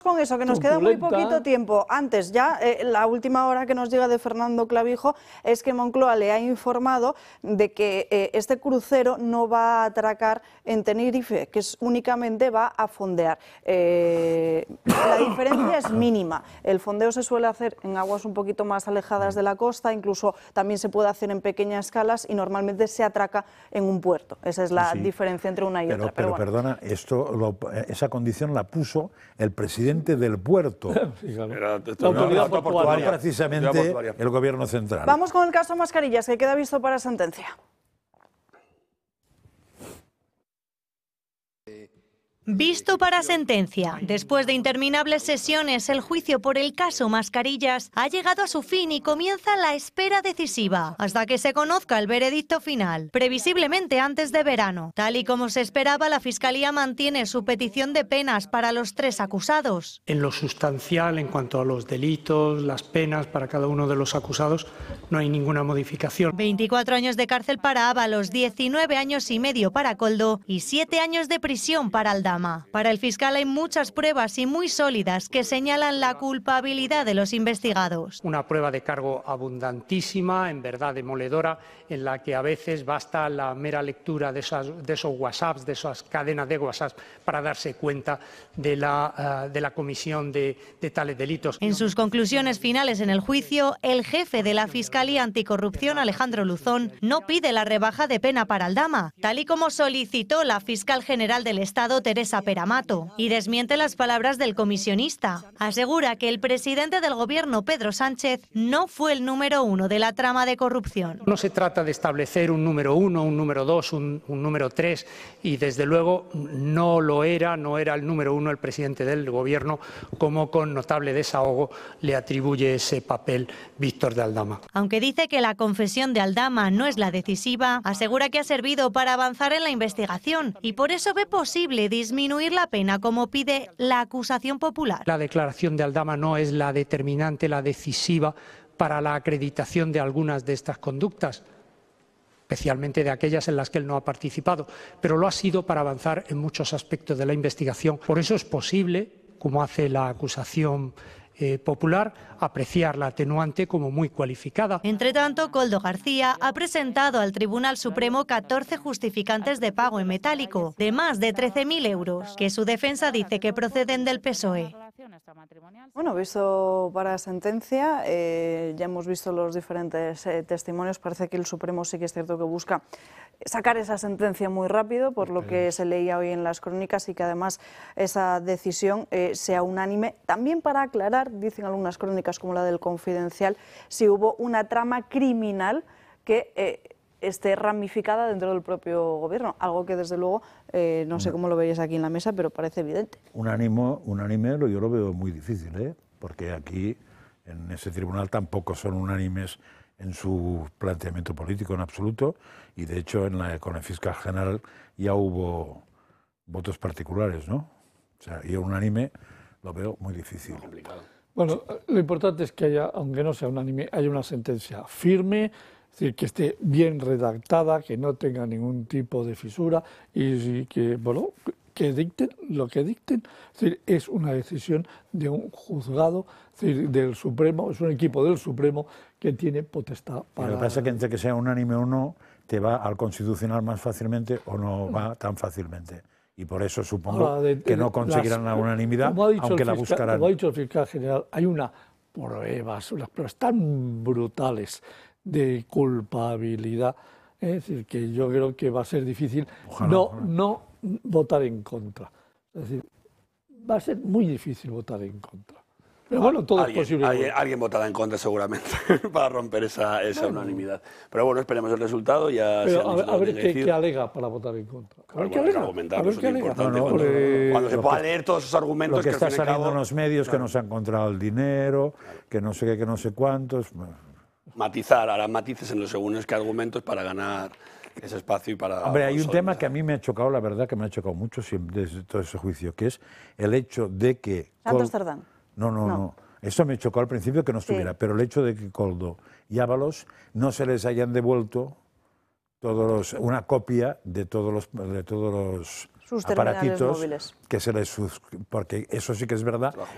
Con eso, que nos queda muy poquito tiempo. Antes, ya la última hora que nos llega de Fernando Clavijo es que Moncloa le ha informado de que este crucero no va a atracar en Tenerife, que únicamente va a fondear. La diferencia es mínima. El fondeo se suele hacer en aguas un poquito más alejadas de la costa, incluso también se puede hacer en pequeñas escalas y normalmente se atraca en un puerto. Esa es la diferencia entre una y otra. Pero bueno. Perdona, esa condición la puso el presidente del puerto, no precisamente el gobierno central. Vamos con el caso Mascarillas, que queda visto para sentencia. Visto para sentencia. Después de interminables sesiones, el juicio por el caso Mascarillas ha llegado a su fin y comienza la espera decisiva, hasta que se conozca el veredicto final, previsiblemente antes de verano. Tal y como se esperaba, la Fiscalía mantiene su petición de penas para los 3 acusados. En lo sustancial, en cuanto a los delitos, las penas para cada uno de los acusados, no hay ninguna modificación. 24 años de cárcel para Ábalos, 19 años y medio para Koldo y 7 años de prisión para Aldama. Para el fiscal hay muchas pruebas y muy sólidas que señalan la culpabilidad de los investigados. Una prueba de cargo abundantísima, en verdad demoledora, en la que a veces basta la mera lectura de esos WhatsApps, de esas cadenas de WhatsApp, para darse cuenta de la comisión de tales delitos. En sus conclusiones finales en el juicio, el jefe de la Fiscalía Anticorrupción, Alejandro Luzón, no pide la rebaja de pena para Aldama, tal y como solicitó la fiscal general del Estado, Teresa Peramato, y desmiente las palabras del comisionista. Asegura que el presidente del gobierno, Pedro Sánchez, no fue el número 1 de la trama de corrupción. No se trata de establecer un número 1, un número 2, un número 3, y desde luego no era el número 1 el presidente del gobierno, como con notable desahogo le atribuye ese papel Víctor de Aldama. Aunque dice que la confesión de Aldama no es la decisiva, asegura que ha servido para avanzar en la investigación y por eso ve posible disminuir la pena, como pide la acusación popular. La declaración de Aldama no es la determinante, la decisiva para la acreditación de algunas de estas conductas, especialmente de aquellas en las que él no ha participado, pero lo ha sido para avanzar en muchos aspectos de la investigación. Por eso es posible, como hace la acusación popular, apreciar la atenuante como muy cualificada. Entre tanto, Koldo García ha presentado al Tribunal Supremo 14 justificantes de pago en metálico, de más de 13.000 euros, que su defensa dice que proceden del PSOE. Bueno, visto para sentencia, ya hemos visto los diferentes testimonios. Parece que el Supremo sí que es cierto que busca sacar esa sentencia muy rápido, por lo que se leía hoy en las crónicas, y que además esa decisión sea unánime. También para aclarar, dicen algunas crónicas como la del Confidencial, si hubo una trama criminal que esté ramificada dentro del propio gobierno, algo que desde luego no sé cómo lo veis aquí en la mesa, pero parece evidente. Unánime yo lo veo muy difícil, porque aquí en ese tribunal tampoco son unánimes en su planteamiento político en absoluto, y de hecho con el fiscal general ya hubo votos particulares, ¿no? O sea, y unánime lo veo muy difícil. Bueno, lo importante es que haya, aunque no sea unánime, haya una sentencia firme, es decir, que esté bien redactada, que no tenga ningún tipo de fisura y que, bueno, que dicten lo que dicten. Es decir, es una decisión de un juzgado, es decir, del Supremo, es un equipo del Supremo que tiene potestad para... Lo que pasa es que entre que sea unánime o no, te va al Constitucional más fácilmente o no va tan fácilmente. Y por eso supongo que no conseguirán la unanimidad, aunque la buscarán. Como ha dicho el fiscal general, hay unas pruebas tan brutales de culpabilidad, es decir, que yo creo que va a ser difícil no votar en contra. Es decir, va a ser muy difícil votar en contra. Pero bueno, todo es posible. Alguien votará en contra seguramente para romper esa unanimidad. Pero bueno, esperemos el resultado. A ver qué alega para votar en contra. A ver qué alega. Cuando se pueda leer todos esos argumentos. Lo que está saliendo en los medios, que no se ha encontrado el dinero, que no sé qué, que no sé cuántos. Matizar, hará matices en los segundos que argumentos para ganar ese espacio y para... Hombre, hay un tema que a mí me ha chocado, la verdad que me ha chocado mucho desde todo ese juicio, que es el hecho de que... Santos Cerdán. No. Eso me chocó al principio que no estuviera, pero el hecho de que Koldo y Ábalos no se les hayan devuelto una copia de todos los sus aparatitos móviles. que se les... Porque eso sí que es verdad